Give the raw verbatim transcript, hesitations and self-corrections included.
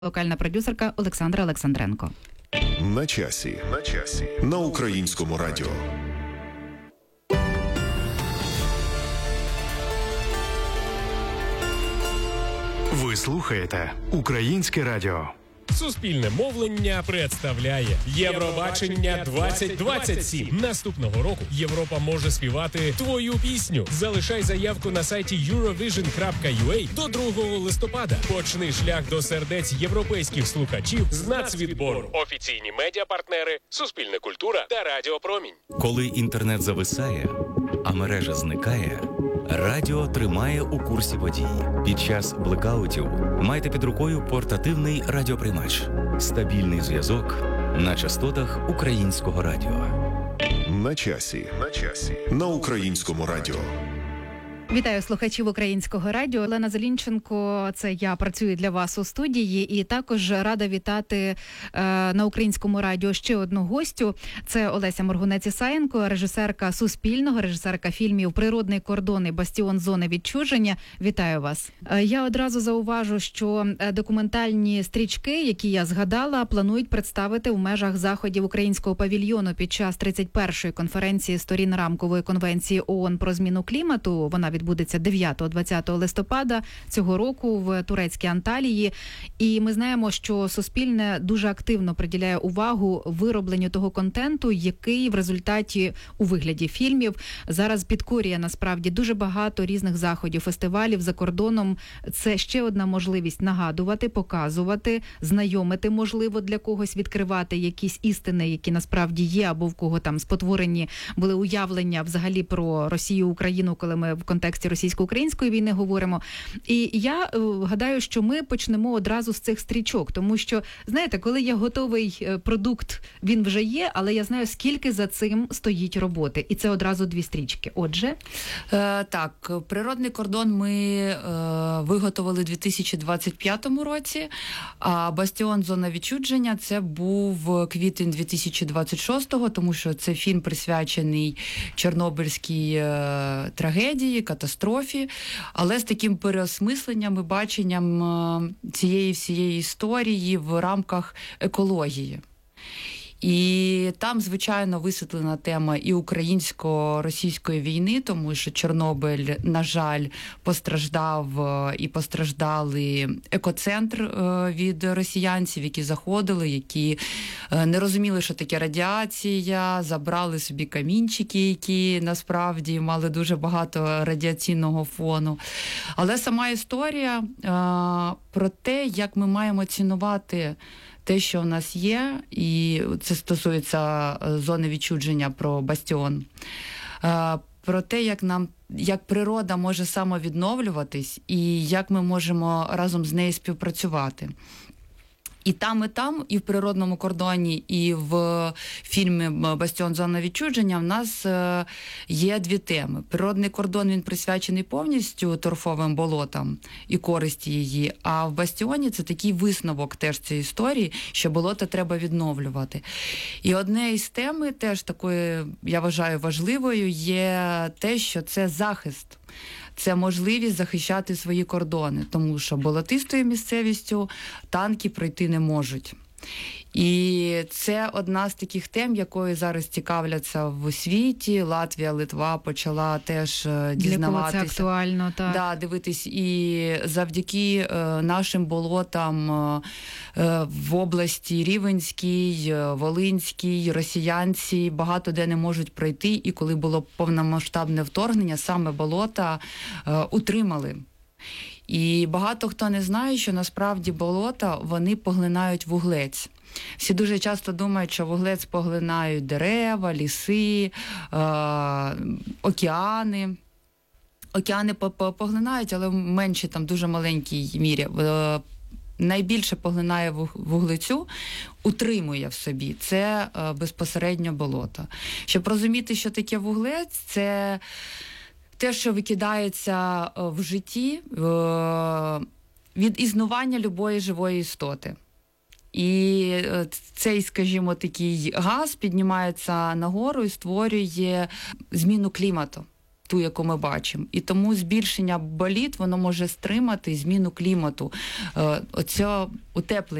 Локальна продюсерка Олександра Олександренко. На часі. На часі. На Українському радіо. Ви слухаєте Українське радіо. Суспільне мовлення представляє Євробачення двадцять двадцять сім. Наступного року Європа може співати твою пісню. Залишай заявку на сайті eurovision крапка ю а до другого листопада. Почни шлях до сердець європейських слухачів з нацвідбору. Офіційні медіапартнери, Суспільне культура та Радіо Промінь. Коли інтернет зависає, а мережа зникає, радіо тримає у курсі подій. Під час блекаутів майте під рукою портативний радіоприймач. Стабільний зв'язок на частотах Українського радіо. На часі. На часі. На Українському радіо. Вітаю слухачів Українського радіо. Олена Зелінченко, це я, працюю для вас у студії. І також рада вітати е, на Українському радіо ще одну гостю. Це Олеся Моргунець-Ісаєнко, режисерка Суспільного, режисерка фільмів «Природний кордон» і «Бастіон зони відчуження». Вітаю вас. Е, я одразу зауважу, що документальні стрічки, які я згадала, планують представити у межах заходів Українського павільйону під час тридцять першої конференції сторін Рамкової конвенції ООН про зміну клімату. Вона від відбудеться дев'ятого-двадцятого листопада цього року в турецькій Анталії. І ми знаємо, що Суспільне дуже активно приділяє увагу виробленню того контенту, який в результаті у вигляді фільмів зараз підкорює насправді дуже багато різних заходів, фестивалів за кордоном. Це ще одна можливість нагадувати, показувати, знайомити, можливо, для когось відкривати якісь істини, які насправді є, або в кого там спотворені були уявлення взагалі про Росію, Україну, коли ми в контексті російсько-української війни говоримо. І я е, гадаю, що ми почнемо одразу з цих стрічок, тому що, знаєте, коли є готовий продукт, він вже є, але я знаю, скільки за цим стоїть роботи. І це одразу дві стрічки. Отже? Е, так, «Природний кордон» ми е, виготовили у дві тисячі двадцять п'ятому році, а «Бастіон. Зона відчуження» це був квітень дві тисячі двадцять шостого, тому що це фільм присвячений Чорнобильській е, трагедії, катастрофі, але з таким переосмисленням і баченням цієї всієї історії в рамках екології. І там, звичайно, висвітлена тема і українсько-російської війни, тому що Чорнобиль, на жаль, постраждав і постраждали екоцентр від росіянців, які заходили, які не розуміли, що таке радіація, забрали собі камінчики, які насправді мали дуже багато радіаційного фону. Але сама історія про те, як ми маємо цінувати те, що в нас є, і це стосується зони відчуження про «Бастіон», про те, як нам, як природа може самовідновлюватись і як ми можемо разом з нею співпрацювати. І там, і там, і в «Природному кордоні», і в фільмі «Бастіон. Зона відчуження» в нас є дві теми. «Природний кордон» він присвячений повністю торфовим болотам і користі її, а в «Бастіоні» це такий висновок теж цієї історії, що болота треба відновлювати. І одне із тем, теж такою, я вважаю, важливою, є те, що це захист. Це можливість захищати свої кордони, тому що болотистою місцевістю танки пройти не можуть. І це одна з таких тем, якою зараз цікавляться в світі. Латвія, Литва почала теж дізнаватися. Для кого це актуально, так. Да, дивитись. І завдяки е, нашим болотам е, в області Рівненській, Волинській, Росіянці багато де не можуть пройти. І коли було повномасштабне вторгнення, саме болота е, утримали. І багато хто не знає, що насправді болота, вони поглинають вуглець. Всі дуже часто думають, що вуглець поглинають дерева, ліси, е- океани. Океани поглинають, але в меншій, там, дуже маленькій мірі. Е- найбільше поглинає вуглецю, утримує в собі. Це е- безпосередньо болото. Щоб розуміти, що таке вуглець, це те, що викидається в житті від існування любої живої істоти. І цей, скажімо, такий газ піднімається нагору і створює зміну клімату. ту, яку ми бачимо. І тому збільшення боліт, воно може стримати зміну клімату. Оце утеплення